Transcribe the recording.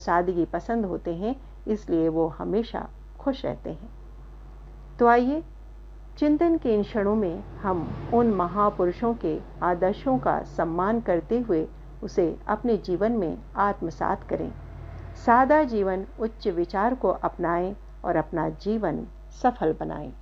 सादगी पसंद होते हैं, इसलिए वो हमेशा खुश रहते हैं। तो आइए चिंतन के इन क्षणों में हम उन महापुरुषों के आदर्शों का सम्मान करते हुए उसे अपने जीवन में आत्मसात करें। सादा जीवन, उच्च विचार को अपनाएं और अपना जीवन सफल बनाएं।